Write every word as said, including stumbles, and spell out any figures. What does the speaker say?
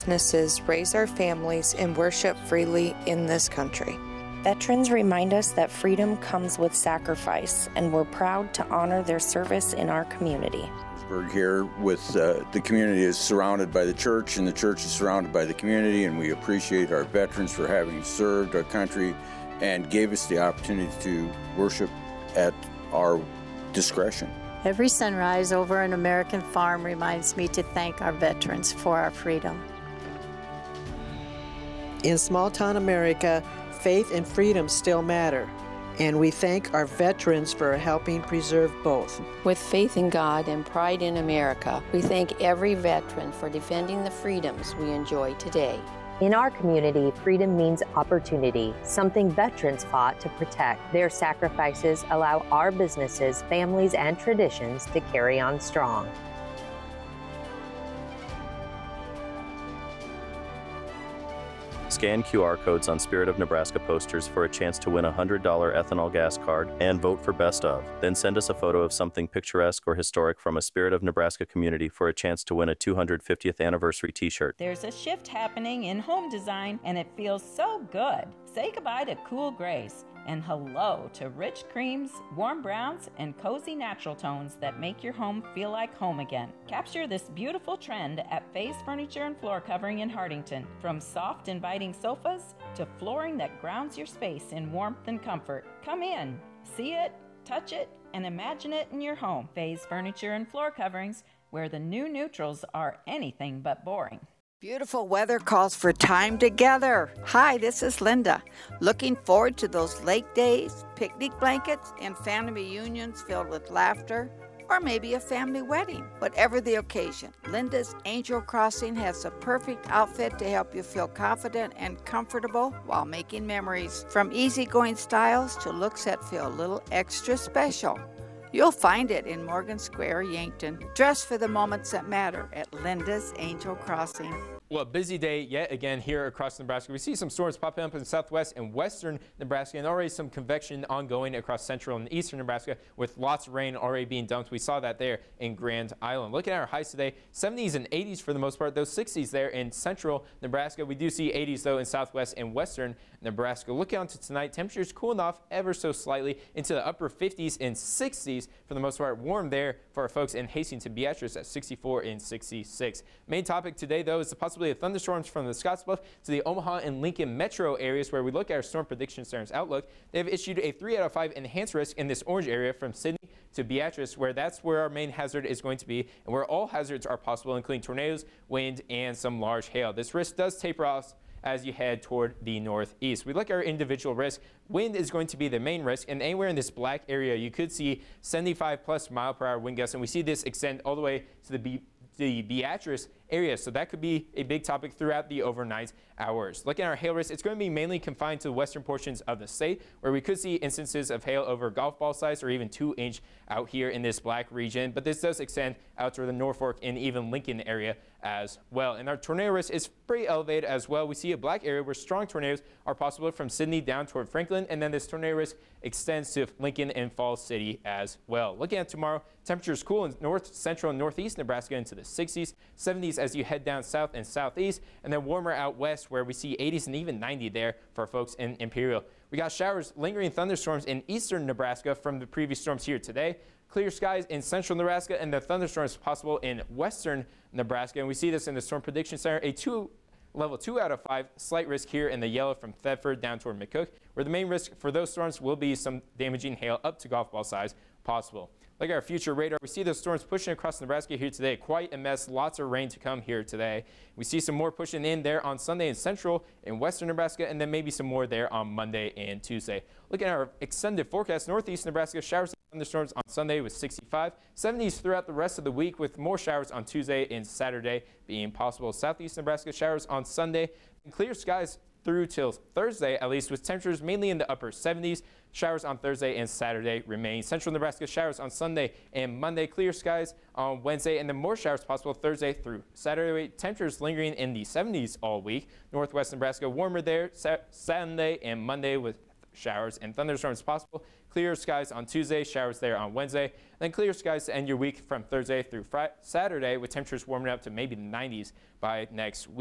businesses raise our families and worship freely in this country. Veterans remind us that freedom comes with sacrifice, and we're proud to honor their service in our community. We're here with uh, the community is surrounded by the church, and the church is surrounded by the community, and we appreciate our veterans for having served our country and gave us the opportunity to worship at our discretion. Every sunrise over an American farm reminds me to thank our veterans for our freedom. In small-town America, faith and freedom still matter, and we thank our veterans for helping preserve both. With faith in God and pride in America, we thank every veteran for defending the freedoms we enjoy today. In our community, freedom means opportunity, something veterans fought to protect. Their sacrifices allow our businesses, families, and traditions to carry on strong. Scan Q R codes on Spirit of Nebraska posters for a chance to win a one hundred dollar ethanol gas card and vote for Best Of. Then send us a photo of something picturesque or historic from a Spirit of Nebraska community for a chance to win a two hundred fiftieth anniversary t-shirt. There's a shift happening in home design, and it feels so good. Say goodbye to cool grays and hello to rich creams, warm browns, and cozy natural tones that make your home feel like home again. Capture this beautiful trend at Faye's Furniture and Floor Covering in Hartington. From soft, inviting sofas to flooring that grounds your space in warmth and comfort. Come in, see it, touch it, and imagine it in your home. Faye's Furniture and Floor Coverings, where the new neutrals are anything but boring. Beautiful weather calls for time together. Hi, this is Linda. Looking forward to those lake days, picnic blankets, and family reunions filled with laughter, or maybe a family wedding. Whatever the occasion, Linda's Angel Crossing has the perfect outfit to help you feel confident and comfortable while making memories. From easygoing styles to looks that feel a little extra special. You'll find it in Morgan Square, Yankton. Dress for the moments that matter at Linda's Angel Crossing. Well, a busy day yet again here across Nebraska. We see some storms popping up in southwest and western Nebraska, and already some convection ongoing across central and eastern Nebraska with lots of rain already being dumped. We saw that there in Grand Island. Looking at our highs today, seventies and eighties for the most part, those sixties there in central Nebraska. We do see eighties though in southwest and western Nebraska. Looking on to tonight, temperatures cooling off ever so slightly into the upper fifties and sixties for the most part. Warm there for our folks in Hastings and Beatrice at sixty-four and sixty-six. Main topic today though is the possibility of thunderstorms from the Scottsbluff to the Omaha and Lincoln metro areas, where we look at our Storm Prediction Center's outlook. They have issued a three out of five enhanced risk in this orange area from Sidney to Beatrice, where that's where our main hazard is going to be and where all hazards are possible, including tornadoes, wind, and some large hail. This risk does taper off as you head toward the northeast. We look at our individual risk. Wind is going to be the main risk, and anywhere in this black area you could see seventy-five plus mile per hour wind gusts, and we see this extend all the way to the Be the Beatrice area, so that could be a big topic throughout the overnight hours. Looking at our hail risk, it's going to be mainly confined to the western portions of the state, where we could see instances of hail over golf ball size or even two inch out here in this black region, but this does extend out to the Norfolk and even Lincoln area as well. And our tornado risk is pretty elevated as well. We see a black area where strong tornadoes are possible from Sidney down toward Franklin, and then this tornado risk extends to Lincoln and Falls City as well. Looking at tomorrow, temperatures cool in north, central, and northeast Nebraska into the sixties, seventies as you head down south and southeast, and then warmer out west where we see eighties and even ninety there for folks in Imperial. We got showers, lingering thunderstorms in eastern Nebraska from the previous storms here today. Clear skies in central Nebraska, and the thunderstorms possible in western Nebraska. And we see this in the Storm Prediction Center, a two level two out of five, slight risk here in the yellow from Thetford down toward McCook, where the main risk for those storms will be some damaging hail up to golf ball size possible. Look at our future radar. We see those storms pushing across Nebraska here today. Quite a mess. Lots of rain to come here today. We see some more pushing in there on Sunday in central and western Nebraska, and then maybe some more there on Monday and Tuesday. Looking at our extended forecast, northeast Nebraska, showers and thunderstorms on Sunday with sixty-five. seventies throughout the rest of the week, with more showers on Tuesday and Saturday being possible. Southeast Nebraska, showers on Sunday, and clear skies through till Thursday, at least, with temperatures mainly in the upper seventies. Showers on Thursday and Saturday remain. Central Nebraska, showers on Sunday and Monday. Clear skies on Wednesday, and then more showers possible Thursday through Saturday. Temperatures lingering in the seventies all week. Northwest Nebraska, warmer there Sa Sunday and Monday with showers and thunderstorms possible. Clear skies on Tuesday, showers there on Wednesday. Then clear skies to end your week from Thursday through Friday, Saturday, with temperatures warming up to maybe the nineties by next week.